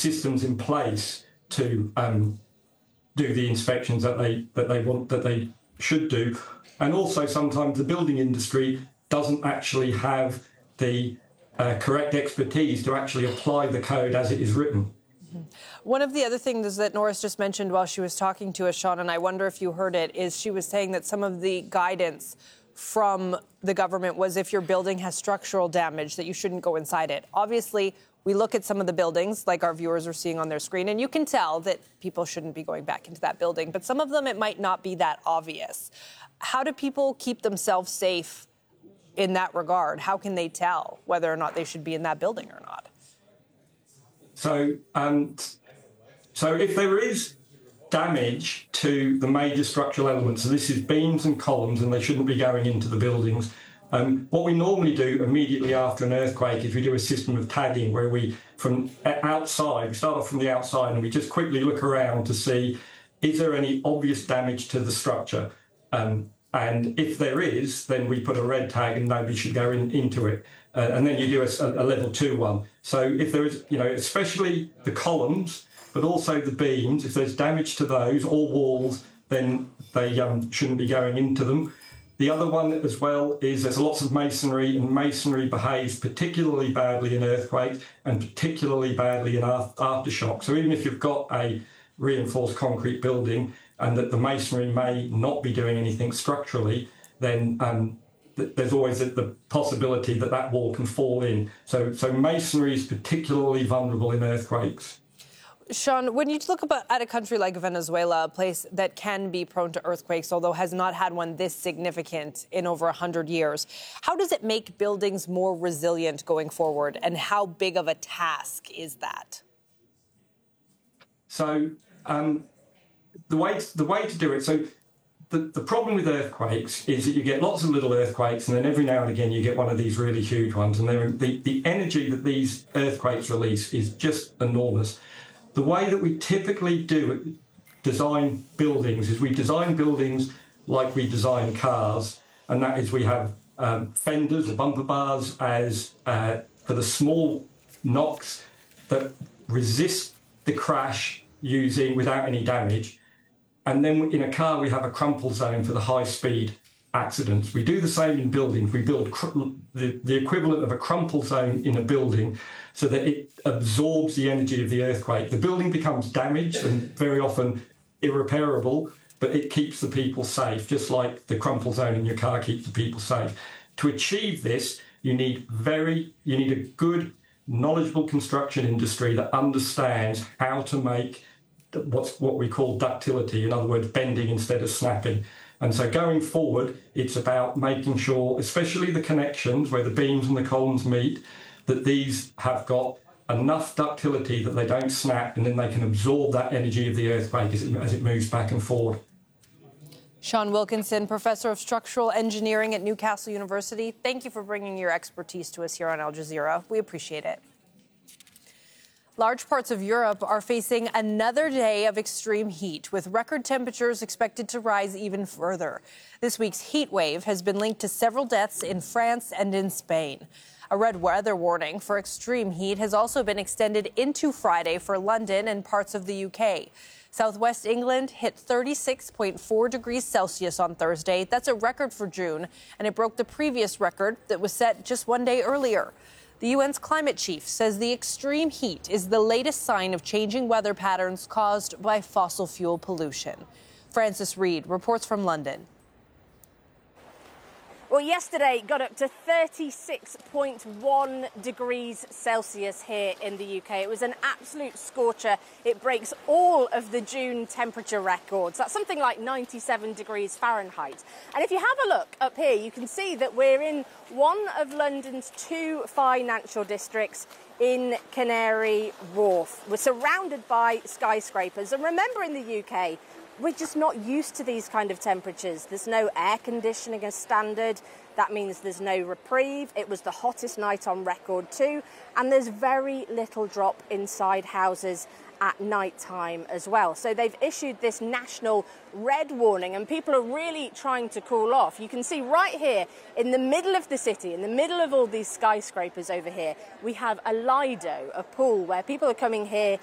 systems in place to do the inspections that they should do. And also sometimes the building industry doesn't actually have the correct expertise to actually apply the code as it is written. One of the other things that Norris just mentioned while she was talking to us, Sean, and I wonder if you heard it, is she was saying that some of the guidance from the government was if your building has structural damage, that you shouldn't go inside it. Obviously, we look at some of the buildings, like our viewers are seeing on their screen, and you can tell that people shouldn't be going back into that building. But some of them, it might not be that obvious. How do people keep themselves safe in that regard? How can they tell whether or not they should be in that building or not? So if there is damage to the major structural elements, so this is beams and columns, and they shouldn't be going into the buildings. What we normally do immediately after an earthquake is we do a system of tagging where we start off from the outside and we just quickly look around to see, is there any obvious damage to the structure? And if there is, then we put a red tag and nobody should go into it. And then you do a level 2 one. So if there is, especially the columns, but also the beams, if there's damage to those or walls, then they shouldn't be going into them. The other one as well is there's lots of masonry, and masonry behaves particularly badly in earthquakes and particularly badly in aftershock. So even if you've got a reinforced concrete building and that the masonry may not be doing anything structurally, then there's always the possibility that that wall can fall in. So masonry is particularly vulnerable in earthquakes. Sean, when you look at a country like Venezuela, a place that can be prone to earthquakes, although has not had one this significant in over 100 years, how does it make buildings more resilient going forward, and how big of a task is that? So the way to do it, so the problem with earthquakes is that you get lots of little earthquakes, and then every now and again you get one of these really huge ones, and the energy that these earthquakes release is just enormous. The way that we typically design buildings is we design buildings like we design cars, and that is we have fenders or bumper bars as for the small knocks that resist the crash without any damage. And then in a car, we have a crumple zone for the high-speed accidents. We do the same in buildings. We build the equivalent of a crumple zone in a building so that it absorbs the energy of the earthquake. The building becomes damaged and very often irreparable, but it keeps the people safe, just like the crumple zone in your car keeps the people safe. To achieve this, you need a good, knowledgeable construction industry that understands how to make what we call ductility, in other words, bending instead of snapping. And so going forward, it's about making sure, especially the connections where the beams and the columns meet, that these have got enough ductility that they don't snap, and then they can absorb that energy of the earthquake as it moves back and forward. Sean Wilkinson, Professor of Structural Engineering at Newcastle University, thank you for bringing your expertise to us here on Al Jazeera. We appreciate it. Large parts of Europe are facing another day of extreme heat, with record temperatures expected to rise even further. This week's heat wave has been linked to several deaths in France and in Spain. A red weather warning for extreme heat has also been extended into Friday for London and parts of the UK. Southwest England hit 36.4 degrees Celsius on Thursday. That's a record for June, and it broke the previous record that was set just one day earlier. The UN's climate chief says the extreme heat is the latest sign of changing weather patterns caused by fossil fuel pollution. Francis Reid reports from London. Well, yesterday it got up to 36.1 degrees Celsius here in the UK. It was an absolute scorcher. It breaks all of the June temperature records. That's something like 97 degrees Fahrenheit. And if you have a look up here, you can see that we're in one of London's 2 financial districts in Canary Wharf. We're surrounded by skyscrapers. And remember, in the UK, we're just not used to these kind of temperatures. There's no air conditioning as standard. That means there's no reprieve. It was the hottest night on record too. And there's very little drop inside houses at night time as well. So they've issued this national red warning, and people are really trying to cool off. You can see right here in the middle of the city, in the middle of all these skyscrapers over here, we have a Lido, a pool where people are coming here